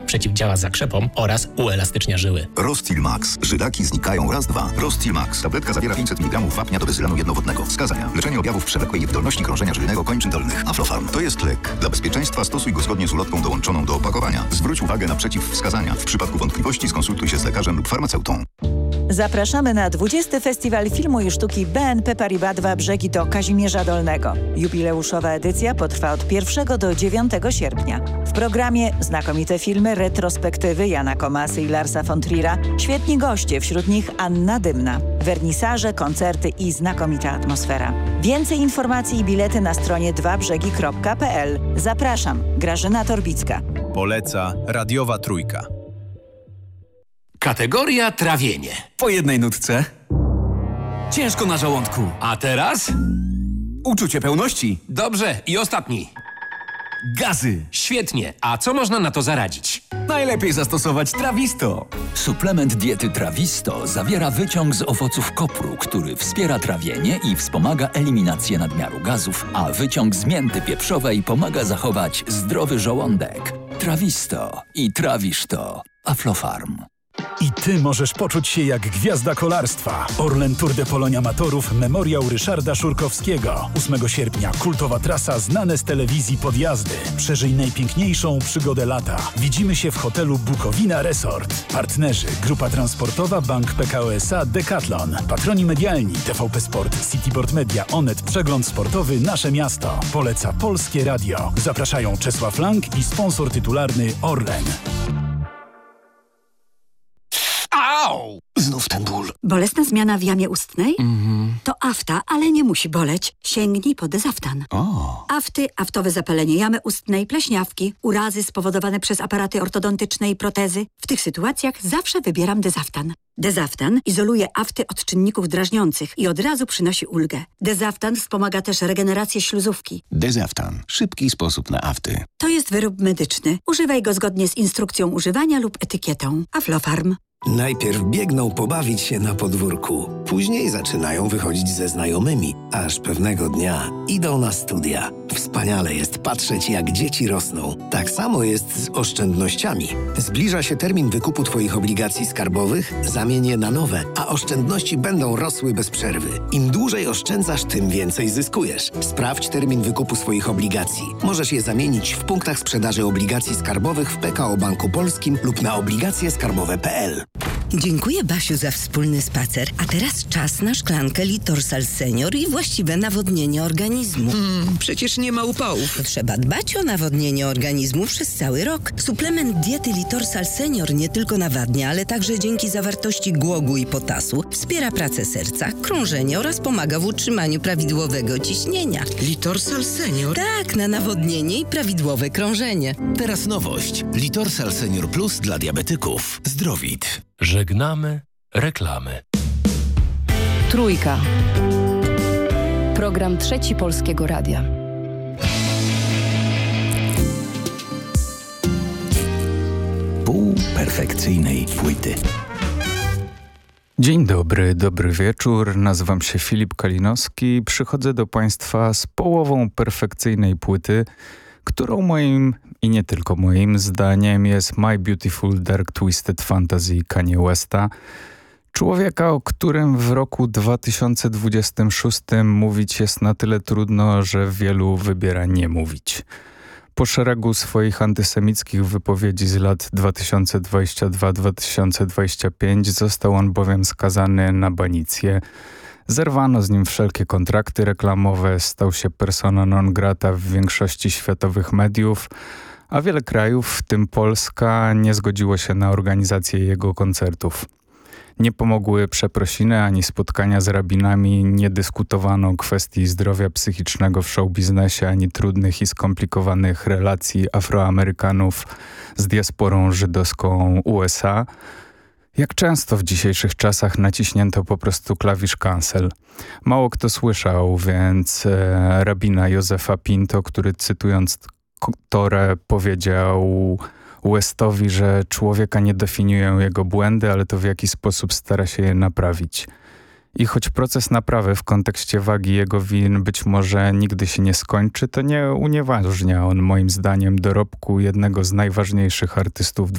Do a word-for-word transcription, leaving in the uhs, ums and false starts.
przeciwdziała zakrzepom oraz uelastycznia żyły. Rostil Max. Żylaki znikają raz, dwa. Rostil Max. Tabletka zawiera pięćset miligramów wapnia do bezylanu jednowodnego. Wskazania: leczenie objawów przewlekłej niewydolności krążenia żylnego kończyn dolnych. Aflofarm. To jest lek. Dla bezpieczeństwa stosuj go zgodnie z ulotką dołączoną do opakowania. Zwróć uwagę na przeciwwskazania. W przypadku wątpliwości skonsultuj się z lekarzem lub farmaceutą. Zapraszamy na dwudziesty Festiwal Filmu i Sztuki B N P Paribas dwa Brzegi do Kazimierza Dolnego. Jubileuszowa edycja potrwa od pierwszego do dziewiątego sierpnia. W programie znakomite filmy, retrospektywy Jana Komasy i Larsa von Trier'a, świetni goście, wśród nich Anna Dymna, wernisaże, koncerty i znakomita atmosfera. Więcej informacji i bilety na stronie dwa brzegi kropka p l. Zapraszam, Grażyna Torbicka. Poleca Radiowa Trójka. Kategoria trawienie. Po jednej nutce. Ciężko na żołądku. A teraz? Uczucie pełności. Dobrze, i ostatni. Gazy. Świetnie. A co można na to zaradzić? Najlepiej zastosować Trawisto. Suplement diety Trawisto zawiera wyciąg z owoców kopru, który wspiera trawienie i wspomaga eliminację nadmiaru gazów, a wyciąg z mięty pieprzowej pomaga zachować zdrowy żołądek. Trawisto i trawisz to. Aflofarm. I ty możesz poczuć się jak gwiazda kolarstwa. Orlen Tour de Polonia Amatorów Memoriał Ryszarda Szurkowskiego. ósmego sierpnia kultowa trasa znane z telewizji podjazdy. Przeżyj najpiękniejszą przygodę lata. Widzimy się w hotelu Bukowina Resort. Partnerzy: Grupa Transportowa, Bank P K O S A, Decathlon. Patroni medialni: T V P Sport, Cityboard Media, Onet, Przegląd Sportowy, Nasze Miasto. Poleca Polskie Radio. Zapraszają Czesław Lang i sponsor tytularny Orlen. Au! Znów ten ból. Bolesna zmiana w jamie ustnej? Mhm. To afta, ale nie musi boleć. Sięgnij po Dezaftan. O. Afty, aftowe zapalenie jamy ustnej, pleśniawki, urazy spowodowane przez aparaty ortodontyczne i protezy. W tych sytuacjach zawsze wybieram Dezaftan. Dezaftan izoluje afty od czynników drażniących i od razu przynosi ulgę. Dezaftan wspomaga też regenerację śluzówki. Dezaftan. Szybki sposób na afty. To jest wyrób medyczny. Używaj go zgodnie z instrukcją używania lub etykietą. Aflofarm. Najpierw biegną pobawić się na podwórku, później zaczynają wychodzić ze znajomymi, aż pewnego dnia idą na studia. Wspaniale jest patrzeć, jak dzieci rosną. Tak samo jest z oszczędnościami. Zbliża się termin wykupu Twoich obligacji skarbowych, zamień je na nowe, a oszczędności będą rosły bez przerwy. Im dłużej oszczędzasz, tym więcej zyskujesz. Sprawdź termin wykupu swoich obligacji. Możesz je zamienić w punktach sprzedaży obligacji skarbowych w P K O Banku Polskim lub na obligacje skarbowe kropka p l. Dziękuję, Basiu, za wspólny spacer. A teraz czas na szklankę Litorsal Senior i właściwe nawodnienie organizmu. Mm, przecież nie ma upałów. Trzeba dbać o nawodnienie organizmu przez cały rok. Suplement diety Litorsal Senior nie tylko nawadnia, ale także dzięki zawartości głogu i potasu wspiera pracę serca, krążenie oraz pomaga w utrzymaniu prawidłowego ciśnienia. Litorsal Senior? Tak, na nawodnienie i prawidłowe krążenie. Teraz nowość. Litorsal Senior Plus dla diabetyków. Zdrowit. Żegnamy reklamy. Trójka. Program Trzeci Polskiego Radia. Pół perfekcyjnej płyty. Dzień dobry, dobry wieczór. Nazywam się Filip Kalinowski. Przychodzę do Państwa z połową perfekcyjnej płyty, którą moim i nie tylko moim zdaniem jest My Beautiful Dark Twisted Fantasy Kanye Westa. Człowieka, o którym w roku dwa tysiące dwudziestym szóstym mówić jest na tyle trudno, że wielu wybiera nie mówić. Po szeregu swoich antysemickich wypowiedzi z lat dwa tysiące dwudziesty drugi do dwa tysiące dwudziestego piątego został on bowiem skazany na banicję. Zerwano z nim wszelkie kontrakty reklamowe, stał się persona non grata w większości światowych mediów, a wiele krajów, w tym Polska, nie zgodziło się na organizację jego koncertów. Nie pomogły przeprosiny ani spotkania z rabinami, nie dyskutowano o kwestii zdrowia psychicznego w showbiznesie, ani trudnych i skomplikowanych relacji Afroamerykanów z diasporą żydowską U S A. Jak często w dzisiejszych czasach naciśnięto po prostu klawisz cancel. Mało kto słyszał, więc e, rabina Józefa Pinto, który cytując Torę powiedział Westowi, że człowieka nie definiują jego błędy, ale to w jaki sposób stara się je naprawić. I choć proces naprawy w kontekście wagi jego win być może nigdy się nie skończy, to nie unieważnia on moim zdaniem dorobku jednego z najważniejszych artystów